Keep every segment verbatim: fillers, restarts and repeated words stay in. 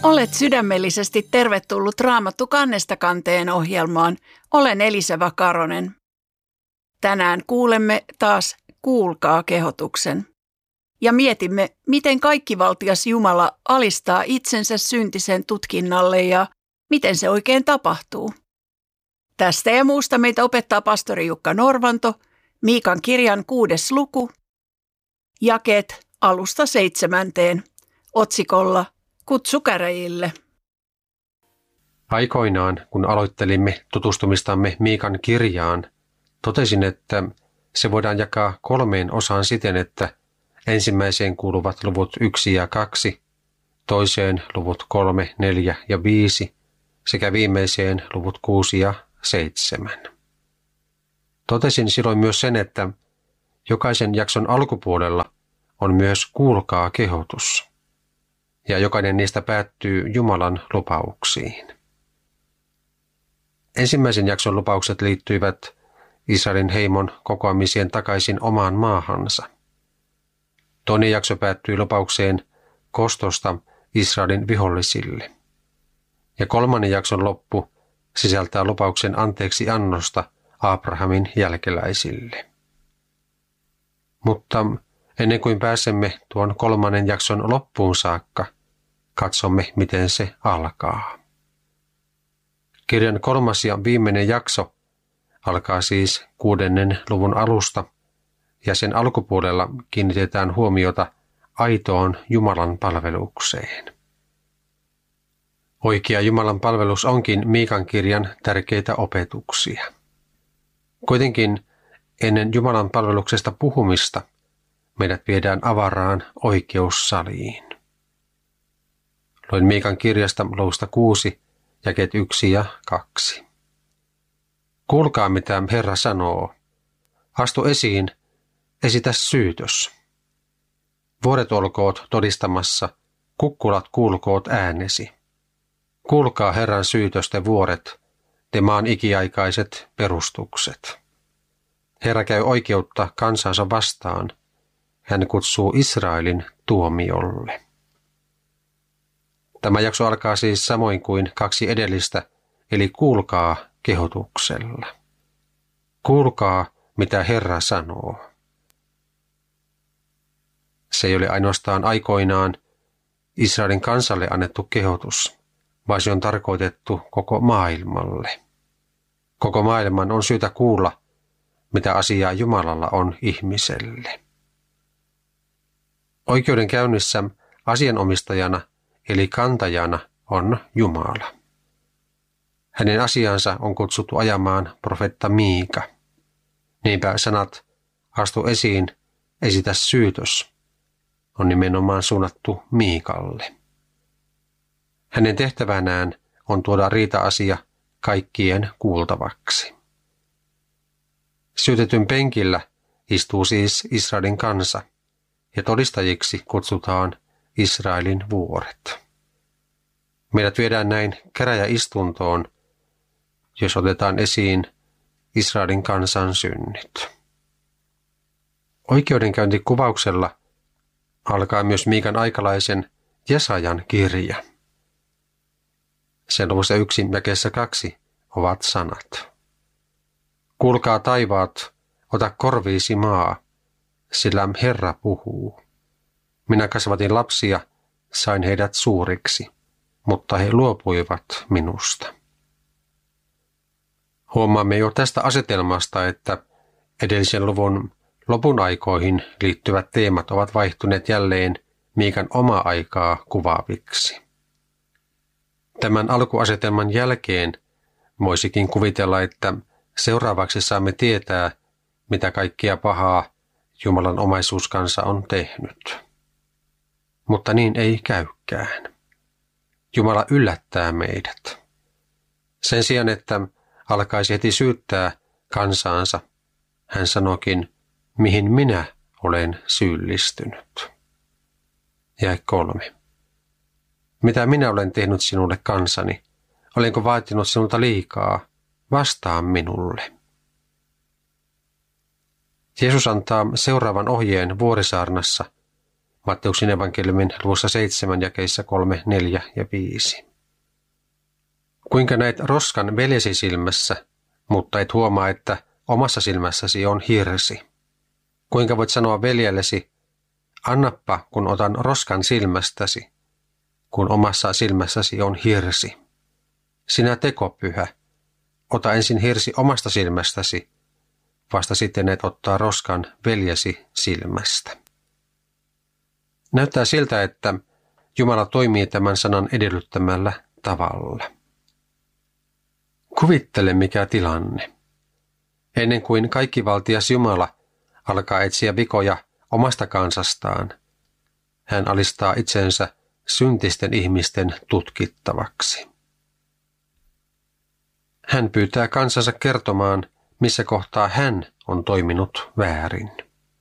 Olet sydämellisesti tervetullut Raamattu kannesta kanteen ohjelmaan. Olen Elisa Vakaronen. Tänään kuulemme taas Kuulkaa -kehotuksen. Ja mietimme, miten kaikkivaltias Jumala alistaa itsensä syntisen tutkinnalle ja miten se oikein tapahtuu. Tästä ja muusta meitä opettaa pastori Jukka Norvanto, Miikan kirjan kuudes luku, jakeet alusta seitsemänteen, otsikolla Kutsu käräjille. Aikoinaan, kun aloittelimme tutustumistamme Miikan kirjaan, totesin, että se voidaan jakaa kolmeen osaan siten, että ensimmäiseen kuuluvat luvut yksi ja kaksi, toiseen luvut kolme, neljä ja viisi sekä viimeiseen luvut kuusi ja seitsemän. Totesin silloin myös sen, että jokaisen jakson alkupuolella on myös kuulkaa -kehotus, ja jokainen niistä päättyy Jumalan lupauksiin. Ensimmäisen jakson lupaukset liittyivät Israelin heimon kokoamiseen takaisin omaan maahansa. Toinen jakso päättyi lupaukseen kostosta Israelin vihollisille. Ja kolmannen jakson loppu sisältää lupauksen anteeksi annosta Abrahamin jälkeläisille. Mutta ennen kuin pääsemme tuon kolmannen jakson loppuun saakka, katsomme, miten se alkaa. Kirjan kolmas ja viimeinen jakso alkaa siis kuudennen luvun alusta, ja sen alkupuolella kiinnitetään huomiota aitoon Jumalan palvelukseen. Oikea Jumalan palvelus onkin Miikan kirjan tärkeitä opetuksia. Kuitenkin ennen Jumalan palveluksesta puhumista meidät viedään avaraan oikeussaliin. Luin Miikan kirjasta luvusta kuusi, jakeet yksi ja kaksi. Kuulkaa, mitä Herra sanoo. Astu esiin, esitä syytös. Vuoret olkoot todistamassa, kukkulat kuulkoot äänesi. Kuulkaa Herran syytösten vuoret, te maan ikiaikaiset perustukset. Herra käy oikeutta kansansa vastaan. Hän kutsuu Israelin tuomiolle. Tämä jakso alkaa siis samoin kuin kaksi edellistä, eli kuulkaa -kehotuksella. Kuulkaa, mitä Herra sanoo. Se ei ole ainoastaan aikoinaan Israelin kansalle annettu kehotus, vaan se on tarkoitettu koko maailmalle. Koko maailman on syytä kuulla, mitä asiaa Jumalalla on ihmiselle. Oikeudenkäynnissä asianomistajana eli kantajana on Jumala. Hänen asiansa on kutsuttu ajamaan profeetta Miika. Niinpä sanat astu esiin, esitä syytös on nimenomaan suunnattu Miikalle. Hänen tehtävänään on tuoda riita-asia kaikkien kuultavaksi. Syytetyn penkillä istuu siis Israelin kansa, ja todistajiksi kutsutaan Israelin vuoret. Meidät viedään näin käräjäistuntoon, jos otetaan esiin Israelin kansan synnit. Oikeudenkäyntikuvauksella alkaa myös Miikan aikalaisen Jesajan kirja. Sen luvussa yksi jakeessa kaksi ovat sanat. Kuulkaa taivaat, ota korviisi maa, sillä Herra puhuu. Minä kasvatin lapsia, sain heidät suuriksi, mutta he luopuivat minusta. Huomaamme jo tästä asetelmasta, että edellisen luvun lopun aikoihin liittyvät teemat ovat vaihtuneet jälleen Miikan omaa aikaa kuvaaviksi. Tämän alkuasetelman jälkeen voisikin kuvitella, että seuraavaksi saamme tietää, mitä kaikkia pahaa Jumalan omaisuuskansa on tehnyt. Mutta niin ei käykään. Jumala yllättää meidät. Sen sijaan, että alkaisi heti syyttää kansaansa, hän sanokin, mihin minä olen syyllistynyt. Jae kolme. Mitä minä olen tehnyt sinulle kansani? Olenko vaatinut sinulta liikaa? Vastaa minulle. Jeesus antaa seuraavan ohjeen vuorisaarnassa, Matteuksen evankeliumin luvussa seitsemän jakeissa kolme, neljä ja viisi. Kuinka näet roskan veljesi silmässä, mutta et huomaa, että omassa silmässäsi on hirsi? Kuinka voit sanoa veljellesi, annappa kun otan roskan silmästäsi, kun omassa silmässäsi on hirsi? Sinä tekopyhä, ota ensin hirsi omasta silmästäsi, vasta sitten et ottaa roskan veljesi silmästä. Näyttää siltä, että Jumala toimii tämän sanan edellyttämällä tavalla. Kuvittele mikä tilanne. Ennen kuin kaikkivaltias Jumala alkaa etsiä vikoja omasta kansastaan, hän alistaa itsensä syntisten ihmisten tutkittavaksi. Hän pyytää kansansa kertomaan, missä kohtaa hän on toiminut väärin.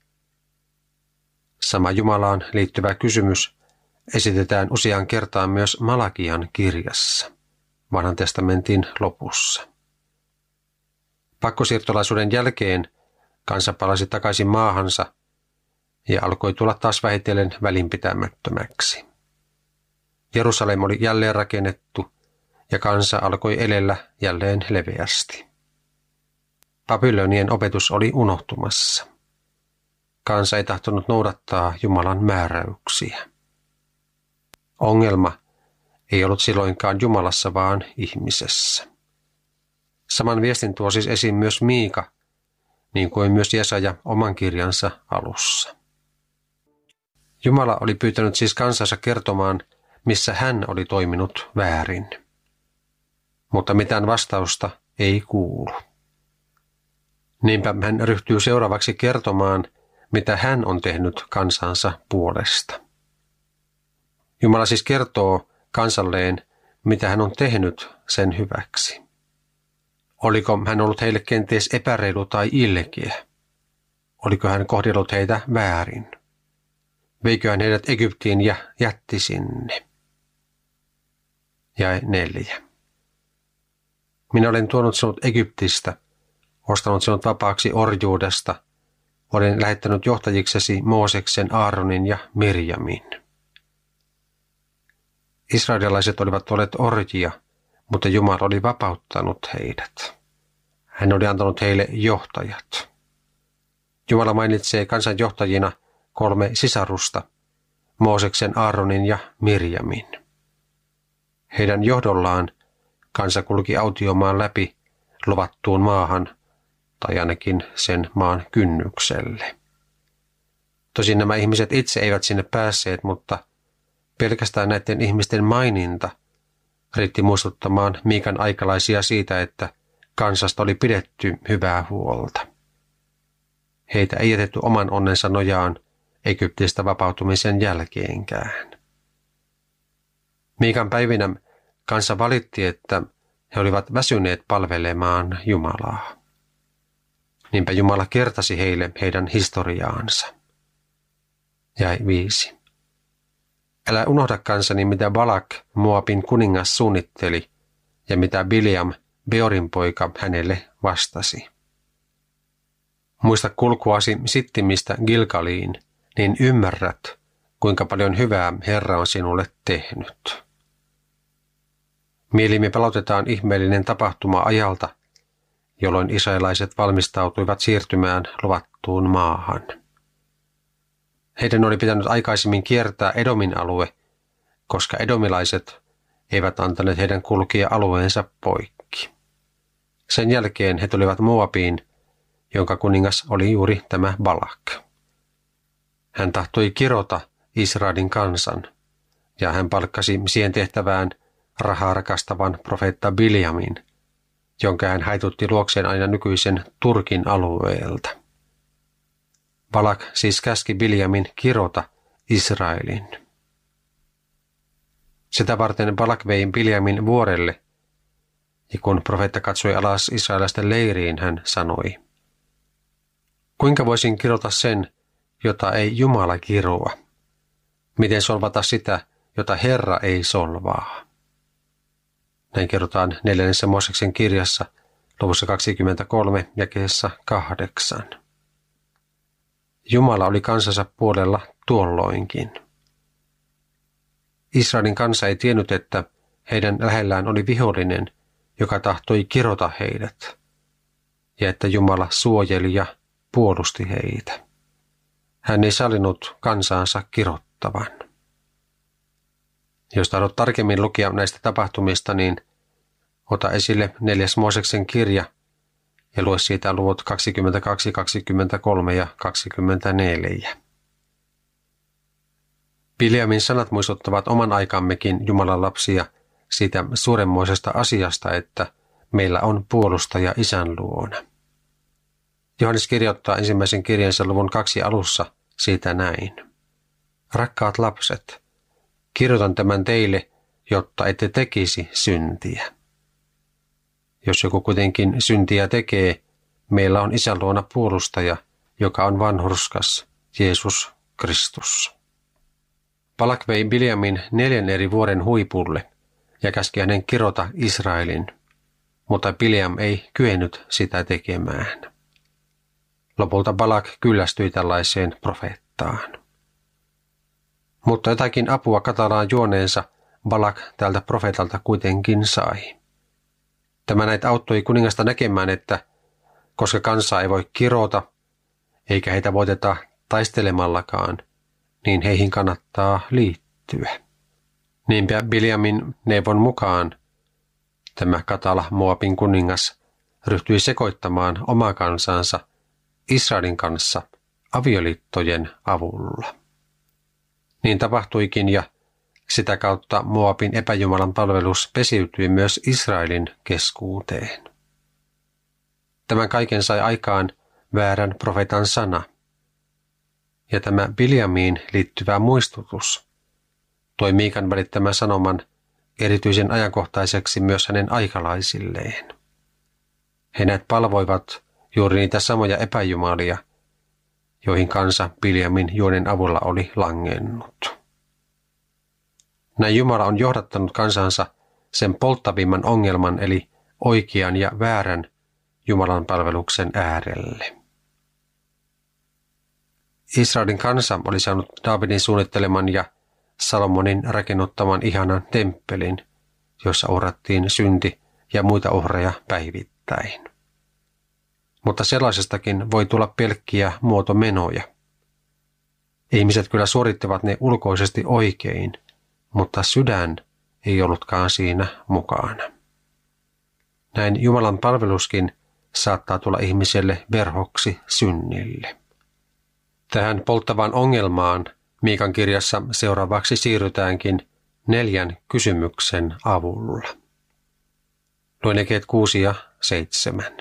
Sama Jumalaan liittyvä kysymys esitetään useaan kertaan myös Malakian kirjassa, Vanhan testamentin lopussa. Pakkosiirtolaisuuden jälkeen kansa palasi takaisin maahansa ja alkoi tulla taas vähitellen välinpitämättömäksi. Jerusalem oli jälleen rakennettu ja kansa alkoi elellä jälleen leveästi. Babylonien opetus oli unohtumassa. Kansa ei tahtonut noudattaa Jumalan määräyksiä. Ongelma ei ollut silloinkaan Jumalassa, vaan ihmisessä. Saman viestin tuo siis esiin myös Miika, niin kuin myös Jesaja oman kirjansa alussa. Jumala oli pyytänyt siis kansansa kertomaan, missä hän oli toiminut väärin. Mutta mitään vastausta ei kuulu. Niinpä hän ryhtyy seuraavaksi kertomaan, mitä hän on tehnyt kansansa puolesta. Jumala siis kertoo kansalleen, mitä hän on tehnyt sen hyväksi. Oliko hän ollut heille kenties epäreilu tai ilkeä? Oliko hän kohdellut heitä väärin? Veikö hän heidät Egyptiin ja jätti sinne? Jae neljä. Minä olen tuonut sinut Egyptistä, ostanut sinut vapaaksi orjuudesta, olen lähettänyt johtajiksesi Mooseksen, Aaronin ja Mirjamin. Israelilaiset olivat olleet orjia, mutta Jumala oli vapauttanut heidät. Hän oli antanut heille johtajat. Jumala mainitsee kansan johtajina kolme sisarusta, Mooseksen, Aaronin ja Mirjamin. Heidän johdollaan kansa kulki autiomaan läpi luvattuun maahan, tai ainakin sen maan kynnykselle. Tosin nämä ihmiset itse eivät sinne päässeet, mutta pelkästään näiden ihmisten maininta riitti muistuttamaan Miikan aikalaisia siitä, että kansasta oli pidetty hyvää huolta. Heitä ei jätetty oman onnensa nojaan Egyptistä vapautumisen jälkeenkään. Miikan päivinä kansa valitti, että he olivat väsyneet palvelemaan Jumalaa. Niinpä Jumala kertasi heille heidän historiaansa. Jae viisi. Älä unohda kansani, mitä Balak, Moabin kuningas, suunnitteli ja mitä Bileam, Beorin poika, hänelle vastasi. Muista kulkuasi Sittimistä Gilgaliin, niin ymmärrät, kuinka paljon hyvää Herra on sinulle tehnyt. Mieliimme palautetaan ihmeellinen tapahtuma ajalta, jolloin israelaiset valmistautuivat siirtymään luvattuun maahan. Heidän oli pitänyt aikaisemmin kiertää Edomin alue, koska edomilaiset eivät antaneet heidän kulkia alueensa poikki. Sen jälkeen he tulivat Moabiin, jonka kuningas oli juuri tämä Balak. Hän tahtoi kirota Israelin kansan, ja hän palkkasi siihen tehtävään rahaa rakastavan profeetta Bileamin, jonka hän haitutti luokseen aina nykyisen Turkin alueelta. Balak siis käski Bileamin kirota Israelin. Sitä varten Balak vei Bileamin vuorelle, ja kun profeetta katsoi alas israelaisten leiriin, hän sanoi, kuinka voisin kirota sen, jota ei Jumala kiroa? Miten solvata sitä, jota Herra ei solvaa? Näin kerrotaan neljännessä Mooseksen kirjassa luvussa kaksikymmentäkolme jakeessa kahdeksan. Jumala oli kansansa puolella tuolloinkin. Israelin kansa ei tiennyt, että heidän lähellään oli vihollinen, joka tahtoi kirota heidät, ja että Jumala suojeli ja puolusti heitä. Hän ei sallinut kansaansa kirottavan. Jos tahdot tarkemmin lukea näistä tapahtumista, niin ota esille neljäs Mooseksen kirja ja lue siitä luvut kaksikymmentäkaksi, kaksikymmentäkolme ja kaksikymmentäneljä. Biljamin sanat muistuttavat oman aikammekin Jumalan lapsia siitä suuremmoisesta asiasta, että meillä on puolustaja Isän luona. Johannes kirjoittaa ensimmäisen kirjansa luvun kaksi alussa siitä näin. Rakkaat lapset, kirjoitan tämän teille, jotta ette tekisi syntiä. Jos joku kuitenkin syntiä tekee, meillä on Isän luona puolustaja, joka on vanhurskas, Jeesus Kristus. Balak vei Biljamin neljän eri vuoden huipulle ja käski hänen kirota Israelin, mutta Biljam ei kyennyt sitä tekemään. Lopulta Balak kyllästyi tällaiseen profeettaan. Mutta jotakin apua katalaan juoneensa Balak tältä profeetalta kuitenkin sai. Tämä näitä auttoi kuningasta näkemään, että koska kansaa ei voi kirota, eikä heitä voiteta taistelemallakaan, niin heihin kannattaa liittyä. Niinpä Biljamin neuvon mukaan tämä katala Moabin kuningas ryhtyi sekoittamaan omaa kansansa Israelin kanssa avioliittojen avulla. Niin tapahtuikin ja sitä kautta Moabin epäjumalan palvelus pesiytyi myös Israelin keskuuteen. Tämän kaiken sai aikaan väärän profeetan sana. Ja tämä Biljamiin liittyvä muistutus toi Miikan välittämän sanoman erityisen ajankohtaiseksi myös hänen aikalaisilleen. He näet palvoivat juuri niitä samoja epäjumalia, joihin kansa Biljamin juonen avulla oli langennut. Näin Jumala on johdattanut kansansa sen polttavimman ongelman eli oikean ja väärän Jumalan palveluksen äärelle. Israelin kansa oli saanut Daavidin suunnitteleman ja Salomonin rakennuttaman ihanan temppelin, jossa uhrattiin synti ja muita uhreja päivittäin. Mutta sellaisestakin voi tulla pelkkiä muotomenoja. Ihmiset kyllä suorittavat ne ulkoisesti oikein, mutta sydän ei ollutkaan siinä mukana. Näin Jumalan palveluskin saattaa tulla ihmiselle verhoksi synnille. Tähän polttavaan ongelmaan Miikan kirjassa seuraavaksi siirrytäänkin neljän kysymyksen avulla. Luen jakeet kuusi ja seitsemän.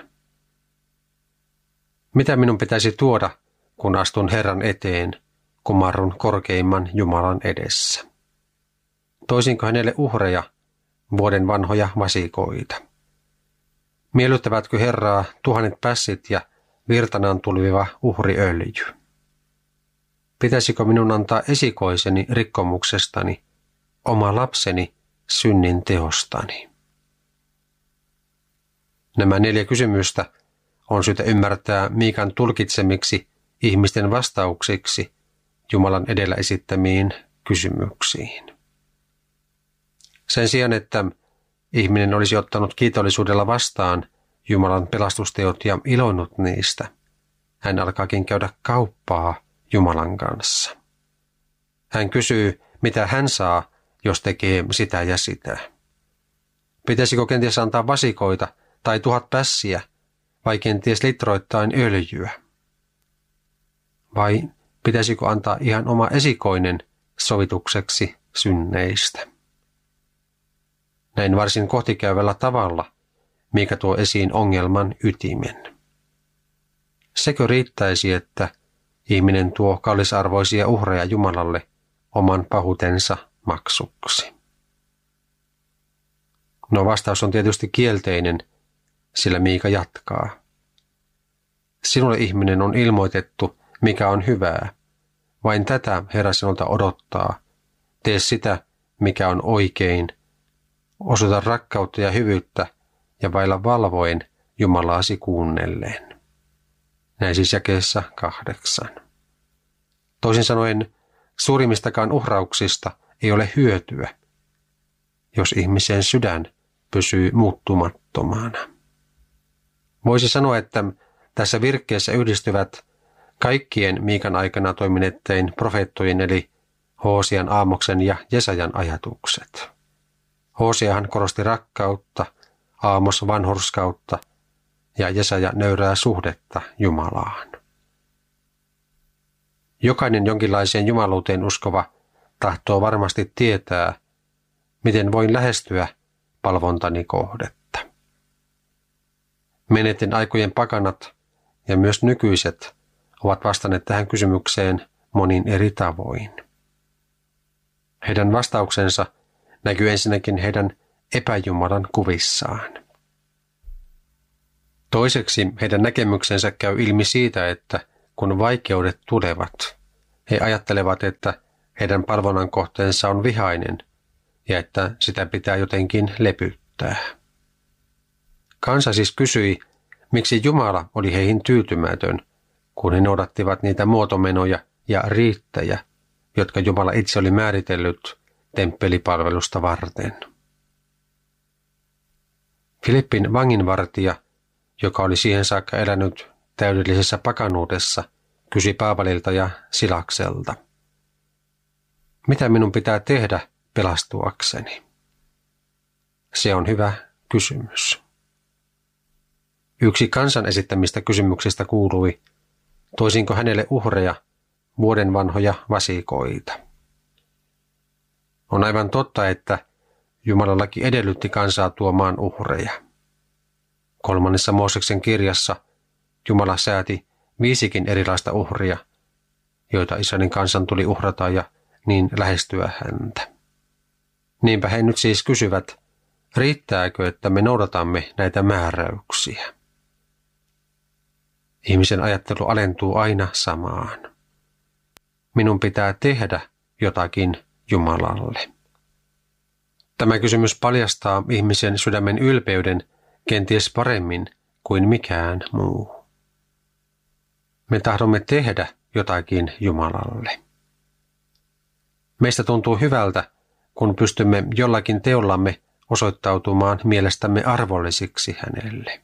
Mitä minun pitäisi tuoda, kun astun Herran eteen, kumarrun korkeimman Jumalan edessä? Toisinko hänelle uhreja, vuoden vanhoja vasikoita? Miellyttävätkö Herraa tuhannet pässit ja virtanaan tulviva uhriöljy? Pitäisikö minun antaa esikoiseni rikkomuksestani, oma lapseni synnin teostani? Nämä neljä kysymystä on syytä ymmärtää Miikan tulkitsemiksi ihmisten vastauksiksi Jumalan edellä esittämiin kysymyksiin. Sen sijaan, että ihminen olisi ottanut kiitollisuudella vastaan Jumalan pelastusteot ja iloinnut niistä, hän alkaakin käydä kauppaa Jumalan kanssa. Hän kysyy, mitä hän saa, jos tekee sitä ja sitä. Pitäisikö kenties antaa vasikoita tai tuhat pässiä, vai kenties litroittain öljyä? Vai pitäisikö antaa ihan oma esikoinen sovitukseksi synneistä? Näin varsin kohtikäyvällä tavalla Miika tuo esiin ongelman ytimen. Sekö riittäisi, että ihminen tuo kallisarvoisia uhreja Jumalalle oman pahuutensa maksuksi? No vastaus on tietysti kielteinen, sillä Miika jatkaa. Sinulle ihminen on ilmoitettu, mikä on hyvää. Vain tätä Herra sinulta odottaa. Tee sitä, mikä on oikein. Osoita rakkautta ja hyvyyttä ja vailla valvoen Jumalaasi kuunnelleen. Näin siis jakeessa kahdeksan. Toisin sanoen, suurimmistakaan uhrauksista ei ole hyötyä, jos ihmisen sydän pysyy muuttumattomana. Voisi sanoa, että tässä virkkeessä yhdistyvät kaikkien Miikan aikana toimineiden profeettojen eli Hoosian, Aamoksen ja Jesajan ajatukset. Hoosiahan korosti rakkautta, Aamos vanhurskautta ja Jesaja nöyrää suhdetta Jumalaan. Jokainen jonkinlaiseen jumaluuteen uskova tahtoo varmasti tietää, miten voin lähestyä palvontani kohdetta. Menneiden aikojen pakanat ja myös nykyiset ovat vastanneet tähän kysymykseen monin eri tavoin. Heidän vastauksensa näkyy ensinnäkin heidän epäjumalan kuvissaan. Toiseksi heidän näkemyksensä käy ilmi siitä, että kun vaikeudet tulevat, he ajattelevat, että heidän palvonnan kohteensa on vihainen ja että sitä pitää jotenkin lepyttää. Kansa siis kysyi, miksi Jumala oli heihin tyytymätön, kun he noudattivat niitä muotomenoja ja riittejä, jotka Jumala itse oli määritellyt temppelipalvelusta varten. Filippin vanginvartija, joka oli siihen saakka elänyt täydellisessä pakanuudessa, kysyi Paavalilta ja Silakselta. Mitä minun pitää tehdä pelastuakseni? Se on hyvä kysymys. Yksi kansan esittämistä kysymyksistä kuului, toisinko hänelle uhreja, vuoden vanhoja vasikoita. On aivan totta, että Jumalan laki edellytti kansaa tuomaan uhreja. Kolmannessa Mooseksen kirjassa Jumala sääti viisikin erilaista uhria, joita Israelin kansan tuli uhrata ja niin lähestyä häntä. Niinpä he nyt siis kysyvät, riittääkö, että me noudatamme näitä määräyksiä? Ihmisen ajattelu alentuu aina samaan. Minun pitää tehdä jotakin Jumalalle. Tämä kysymys paljastaa ihmisen sydämen ylpeyden kenties paremmin kuin mikään muu. Me tahdomme tehdä jotakin Jumalalle. Meistä tuntuu hyvältä, kun pystymme jollakin teollamme osoittautumaan mielestämme arvollisiksi hänelle.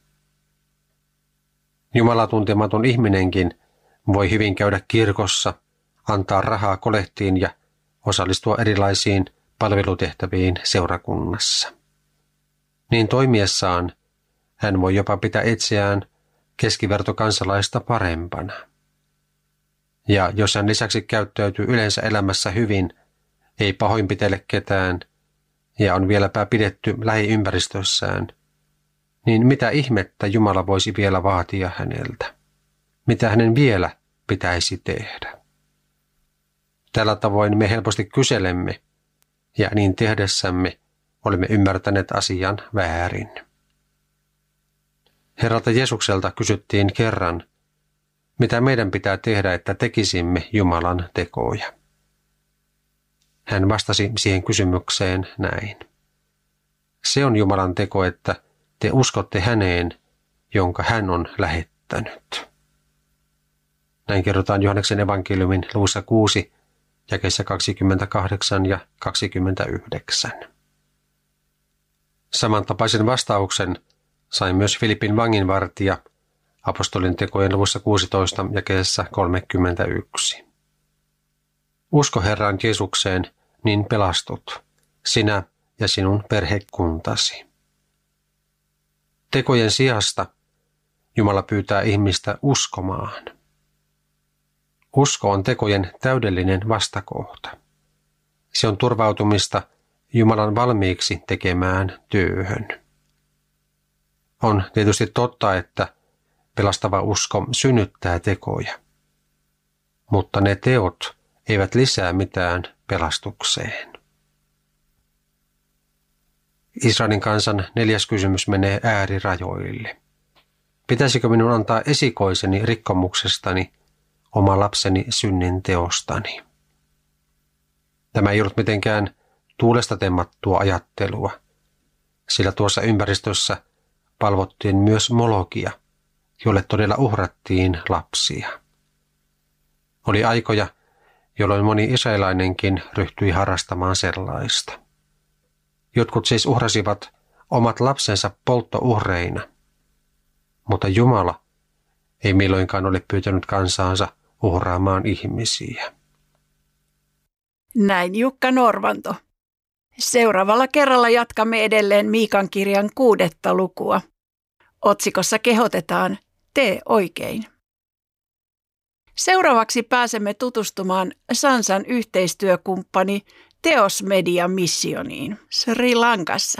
Jumala tuntematon ihminenkin voi hyvin käydä kirkossa, antaa rahaa kolehtiin ja osallistua erilaisiin palvelutehtäviin seurakunnassa. Niin toimiessaan hän voi jopa pitää itseään keskivertokansalaista parempana. Ja jos hän lisäksi käyttäytyy yleensä elämässä hyvin, ei pahoinpitele ketään ja on vieläpä pidetty lähiympäristössään, niin mitä ihmettä Jumala voisi vielä vaatia häneltä? Mitä hänen vielä pitäisi tehdä? Tällä tavoin me helposti kyselemme, ja niin tehdessämme olemme ymmärtäneet asian väärin. Herralta Jeesukselta kysyttiin kerran, mitä meidän pitää tehdä, että tekisimme Jumalan tekoja. Hän vastasi siihen kysymykseen näin. Se on Jumalan teko, että te uskotte häneen, jonka hän on lähettänyt. Näin kerrotaan Johanneksen evankeliumin luvussa kuusi, jakeissa kaksikymmentäkahdeksan ja kaksikymmentäyhdeksän. Samantapaisen vastauksen sai myös Filippin vanginvartija apostolin tekojen luvussa kuusitoista, jakeessa kolmekymmentäyksi. Usko Herran Jeesukseen, niin pelastut, sinä ja sinun perhekuntasi. Tekojen sijasta Jumala pyytää ihmistä uskomaan. Usko on tekojen täydellinen vastakohta. Se on turvautumista Jumalan valmiiksi tekemään työhön. On tietysti totta, että pelastava usko synnyttää tekoja, mutta ne teot eivät lisää mitään pelastukseen. Israelin kansan neljäs kysymys menee äärirajoille. Pitäisikö minun antaa esikoiseni rikkomuksestani, oma lapseni synnin teostani? Tämä ei ollut mitenkään tuulesta temmattua ajattelua, sillä tuossa ympäristössä palvottiin myös Molokia, jolle todella uhrattiin lapsia. Oli aikoja, jolloin moni israelainenkin ryhtyi harrastamaan sellaista. Jotkut siis uhrasivat omat lapsensa polttouhreina, mutta Jumala ei milloinkaan ole pyytänyt kansaansa uhraamaan ihmisiä. Näin Jukka Norvanto. Seuraavalla kerralla jatkamme edelleen Miikan kirjan kuudetta lukua. Otsikossa kehotetaan, tee oikein. Seuraavaksi pääsemme tutustumaan Sansan yhteistyökumppani Teos Media missioniin Sri Lankassa.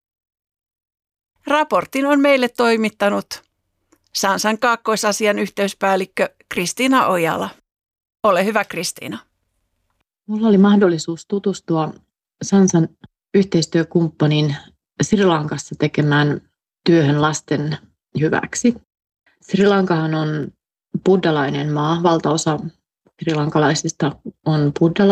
Raportin on meille toimittanut Sansan kaakkoisasian yhteyspäällikkö Kristiina Ojala. Ole hyvä, Kristiina. Minulla oli mahdollisuus tutustua Sansan yhteistyökumppanin Sri Lankassa tekemään työhön lasten hyväksi. Sri Lankahan on buddhalainen maa. Valtaosa srilankalaisista on buddhalaisia.